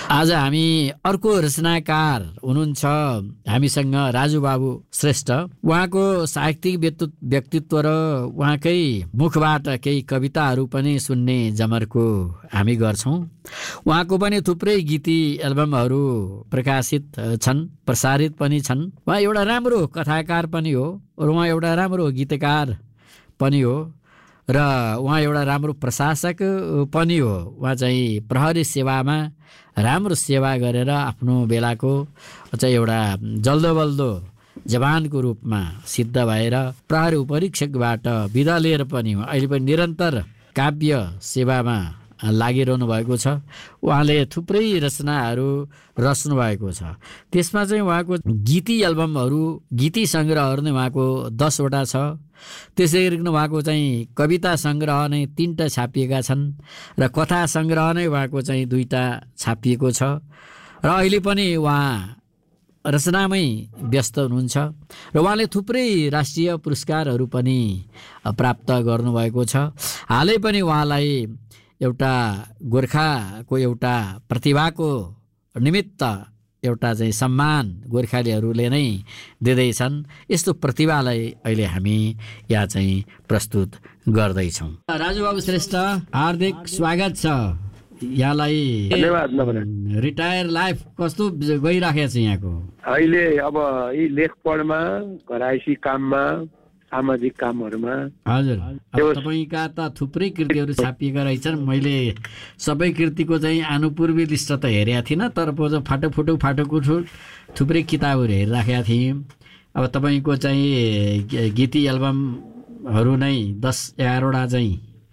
आज हामी अर्को रचनाकार हुनुहुन्छ हामीसँग राजु बाबु श्रेष्ठ। उहाँको साहित्यिक व्यक्तित्व र उहाँकै मुखबाट केही कविताहरू पनि सुन्ने जमर्को हामी गर्छौँ। उहाँको पनि थुप्रै गीती एल्बमहरू प्रकाशित छन्, प्रसारित पनि छन्। उहाँ एउटा राम्रो कथाकार पनि हो र उहाँ एउटा राम्रो गीतकार पनि हो र उहाँ एउटा राम्रो प्रशासक पनि हो। उहाँ चाहिँ प्रहरी सेवामा राम्रो सेवा गरेर आफ्नो बेलाको चाहिँ एउटा जल्दोबल्दो जवानको रूपमा सिद्ध भएर प्रहरी उपरीक्षकबाट बिदा लिएर पनि अहिले पनि निरन्तर काव्य सेवामा लागिरहनु भएको छ। उहाँले थुप्रै रचनाहरू रच्नु भएको छ। त्यसमा चाहिँ उहाँको गीती एल्बमहरू, गीती सङ्ग्रहहरू नै उहाँको 10 वटा छ। त्यसै गरिकन उहाँको चाहिँ कविता सङ्ग्रह नै 3टा छापिएका छन् र कथा सङ्ग्रह नै उहाँको चाहिँ 2टा छापिएको छ। र अहिले पनि उहाँ रचनामै व्यस्त हुनुहुन्छ र उहाँले थुप्रै राष्ट्रिय पुरस्कारहरू पनि प्राप्त गर्नुभएको छ। हालै पनि उहाँलाई एउटा गोर्खाको एउटा प्रतिभाको निमित्त एउटा चाहिँ सम्मान गोर्खालीहरूले नै दिँदैछन्। यस्तो प्रतिभालाई अहिले हामी यहाँ चाहिँ प्रस्तुत गर्दैछौँ। राजुबाबु श्रेष्ठ, हार्दिक स्वागत छ यहाँलाई। धन्यवाद। रिटायर लाइफ कस्तो गइराखेको छ यहाँको? अहिले अब यी लेख पढमा, घरायसी काममा, सामाजिक कामहरूमा। हजुर, तपाईँका त थुप्रै कृतिहरू छापिएका रहेछन्। मैले सबै कृतिको चाहिँ आनुपूर्वी लिस्ट त हेरेको थिइनँ, तर फाटोको थुप्रै किताबहरू हेरिराखेका थिएँ। अब तपाईँको चाहिँ गीती एल्बमहरू नै 10-11 वटा चाहिँ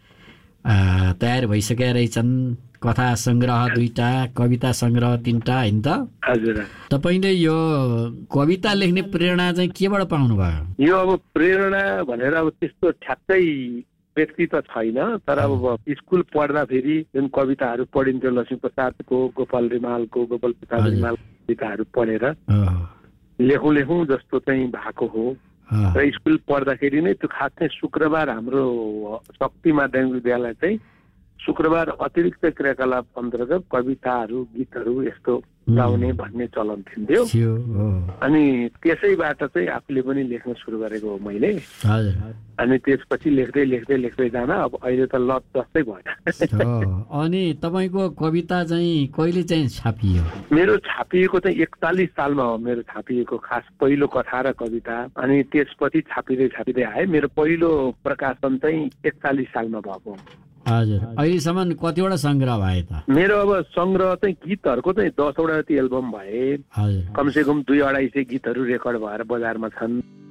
तयार भइसकेका रहेछन्। कथा सङ्ग्रह 2टा, कविता सङ्ग्रह 3टा, होइन त? हजुर। तपाईँले यो कविता लेख्ने प्रेरणा चाहिँ केबाट पाउनु भयो? यो अब प्रेरणा भनेर अब त्यस्तो ठ्याक्कै व्यक्ति त छैन, तर अब स्कुल पढ्दाखेरि जुन कविताहरू पढिन्थ्यो लक्ष्मीप्रसादको, गोपाल प्रसाद रिमाल कविताहरू पढेर लेखौँ जस्तो चाहिँ भएको हो। र स्कुल पढ्दाखेरि नै त्यो खास चाहिँ शुक्रबार हाम्रो शक्ति माध्यमिक विद्यालय चाहिँ शुक्रबार अतिरिक्त क्रियाकलाप अन्तर्गत कविताहरू, गीतहरू यस्तो गाउने भन्ने चलन थिन्थ्यो। अनि त्यसैबाट चाहिँ आफूले पनि लेख्न सुरु गरेको हो मैले। अनि त्यसपछि लेख्दै जाँदा अब अहिले त लत जस्तै भयो। अनि तपाईँको कविता चाहिँ कहिले चाहिँ छापियो? मेरो छापिएको चाहिँ 41 सालमा हो मेरो छापिएको खास पहिलो कथा र कविता। अनि त्यसपछि छापिँदै आए। मेरो पहिलो प्रकाशन चाहिँ 41 सालमा भएको। हजुर, अहिलेसम्म कतिवटा सङ्ग्रह भए त? मेरो अब सङ्ग्रह चाहिँ गीतहरूको चाहिँ 10 वटा जति एल्बम भए। कमसेकम 2-250 गीतहरू रेकर्ड भएर बजारमा छन्।